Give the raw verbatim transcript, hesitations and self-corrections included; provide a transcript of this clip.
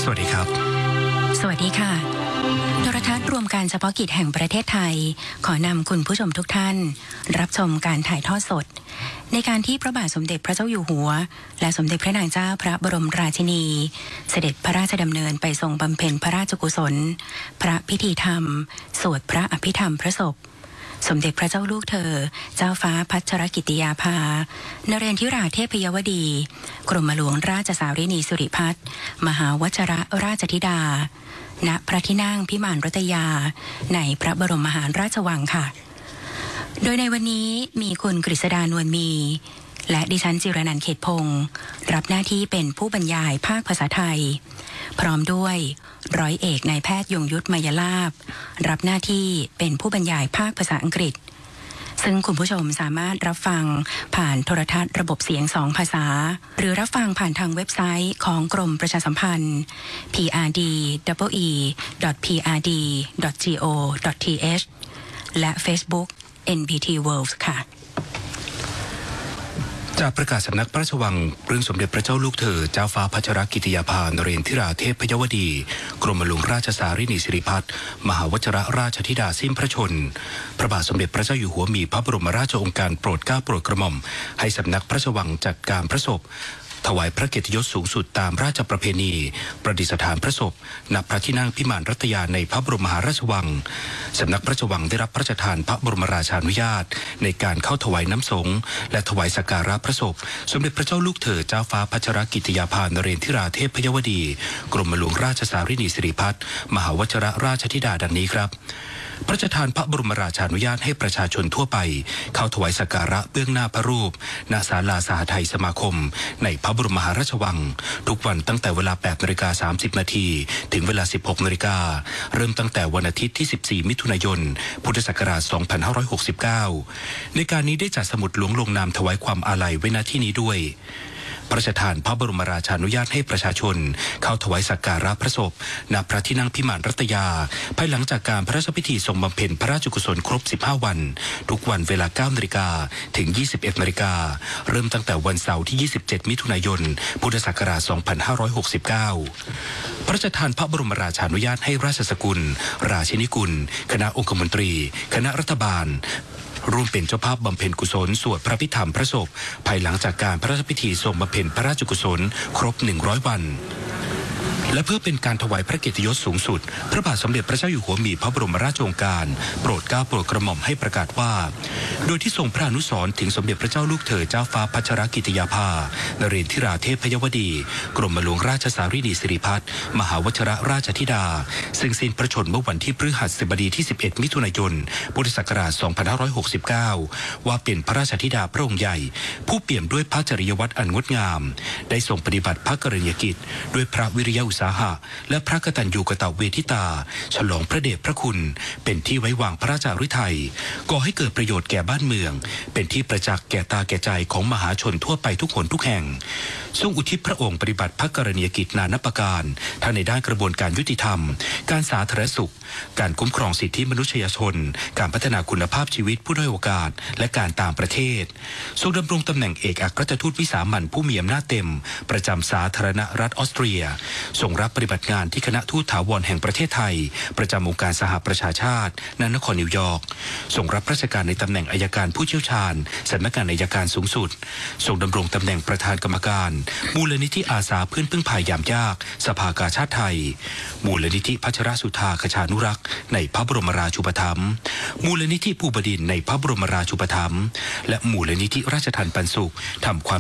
สวัสดีครับสวัสดีค่ะโทรทัศน์รวมการเฉพาะกิจแห่งประเทศไทยขอนำคุณผู้ชมทุกท่านรับชมการถ่ายทอดสดในการที่พระบาทสมเด็จพระเจ้าอยู่หัวและสมเด็จพระนางเจ้าพระบรมราชินีเสด็จพระราชดำเนินไปทรงบำเพ็ญพระราชกุศลพระพิธีธรรมสวดพระอภิธรรมพระศพสมเด็จพระเจ้าลูกเธอเจ้าฟ้าพัชรกิติยาภานเรนทิราเทพยวดีกรมหลวงราชสารินีสุริพัฒน์มหาวชรราชธิดาณพระที่นั่งพิมานรัตยาในพระบรมมหาราชวังค่ะโดยในวันนี้มีคุณกฤษดานวลมีและดิฉันจิรนันท์เขตพงศ์รับหน้าที่เป็นผู้บรรยายภาคภาษาไทยพร้อมด้วยร้อยเอกนายแพทย์ยงยุทธมยลาภรับหน้าที่เป็นผู้บรรยายภาคภาษาอังกฤษซึ่งคุณผู้ชมสามารถรับฟังผ่านโทรทัศน์ระบบเสียงสองภาษาหรือรับฟังผ่านทางเว็บไซต์ของกรมประชาสัมพันธ์ พี อาร์ ดี อี อี ดอท พี อาร์ ดี ดอท จี โอ ดอท ที เอช และ Facebook เอ็น บี ที World ค่ะจากประกาศสำนักพระราชวังเรื่องสมเด็จพระเจ้าลูกเธอเจ้าฟ้าพัชรกิติยาภานเรนทิราเทพยวดีกรมหลวงราชสารินีสิริพัฒน์มหาวชรราชธิดาสิ้นพระชนพระบาทสมเด็จพระเจ้าอยู่หัวมีพระบรมราชโองการโปรดเกล้าโปรดกระหม่อมให้สำนักพระราชวังจัดการพระศพถวายพระเกียรติยศสูงสุดตามราชประเพณีประดิษฐานพระศพณพระที่นั่งพิมานรัตยาในพระบรมมหาราชวังสำนักพระราชวังได้รับพระราชทานพระบรมราชานุญาตในการเข้าถวายน้ำสงฆ์และถวายสักการะพระศพสมเด็จพระเจ้าลูกเธอเจ้าฟ้าพัชรกิติยาภานเรนทิราเทพยวดีกรมหลวงราชสารินีสิริพัฒน์มหาวชรราชธิดาดังนี้ครับพระราชทานพระบรมราชานุญาตให้ประชาชนทั่วไปเข้าถวายสักการะเบื้องหน้าพระรูปณศาลาสหทัยสมาคมในพระบรมมหาราชวังทุกวันตั้งแต่เวลา แปดนาฬิกาสามสิบนาทีถึงเวลา สิบหกนาฬิกาเริ่มตั้งแต่วันอาทิตย์ที่ สิบสี่มิถุนายนพุทธศักราช สองพันห้าร้อยหกสิบเก้า ในการนี้ได้จัดสมุดหลวงลงนามถวายความอาลัยไว้ณที่นี้ด้วยพระราชทานพระบรมราชานุญาตให้ประชาชนเข้าถวายสักการะพระศพณพระที่นั่งพิมานรัตยาภายหลังจากการพระราชพิธีทรงบำเพ็ญพระราชกุศลครบสิบห้าวันทุกวันเวลา เก้านาฬิกาถึง ยี่สิบเอ็ดนาฬิกาเริ่มตั้งแต่วันเสาร์ที่ ยี่สิบเจ็ดมิถุนายนพุทธศักราช สองพันห้าร้อยหกสิบเก้า พระราชทานพระบรมราชานุญาตให้ราชสกุลราชินีกุลคณะองคมนตรีคณะรัฐบาลร่วมเป็นเจ้าภาพบำเพ็ญกุศลสวดพระพิธรรมพระศพภายหลังจากการพระราชพิธีทรงบำเพ็ญพระราชกุศลครบหนึ่งร้อยวันและเพื่อเป็นการถวายพระเกียรติยศสูงสุดพระบาทสมเด็จพระเจ้าอยู่หัวมีพระบรมราชโองการโปรดเกล้าโปรดกระหม่อมให้ประกาศว่าโดยที่ทรงพระอนุสรณ์ถึงสมเด็จพระเจ้าลูกเธอเจ้าฟ้าพัชรกิติยาภานเรนทิราเทพยวดีกรมหลวงราชสารินีสิริพัฒน์มหาวชรราชธิดาซึ่งสิ้นพระชนม์เมื่อวันที่พฤหัสบดีที่สิบเอ็ดมิถุนายนพุทธศักราช สองพันห้าร้อยหกสิบเก้า ว่าเป็นพระราชธิดาพระองค์ใหญ่ผู้เปี่ยมด้วยพระจริยวัตรอันงดงามได้ทรงปฏิบัติพระกรณียกิจด้วยพระวิริยะอุตสาหะและพระกตัญญูกตเวทิตาฉลองพระเดชพระคุณเป็นที่ไว้วางพระราชาฤทัยก่อให้เกิดประโยชน์แก่บ้านเมืองเป็นที่ประจักษ์แก่ตาแก่ใจของมหาชนทั่วไปทุกหนทุกแห่งทรงอุทิศพระองค์ปฏิบัติพระกรณียกิจนานับประการทั้งในด้านกระบวนการยุติธรรมการสาธารณสุขการคุ้มครองสิทธิมนุษยชนการพัฒนาคุณภาพชีวิตผู้ด้อยโอกาสและการต่างประเทศทรงดำรงตำแหน่งเอกอัครราชทูตวิสามัญผู้มีอำนาจเต็มประจำสาธารณรัฐออสเตรียทรงรับปฏิบัติงานที่คณะทูตถาวรแห่งประเทศไทยประจำองค์การสหประชาชาติณนครนิวยอร์กทรงรับราชการในตำแหน่งอัยการผู้เชี่ยวชาญสำนักงานอัยการสูงสุดทรงดำรงตำแหน่งประธานกรรมการมูลนิธิอาสาเพื่อนพึ่งพายามยากสภากาชาติไทยมูลนิธิพัชรสุธาคชานุรักษ์ในพระบรมราชูปถัมภ์มูลนิธิภูบดินทร์ในพระบรมราชูปถัมภ์และมูลนิธิราชทัณฑ์ปันสุขทำความ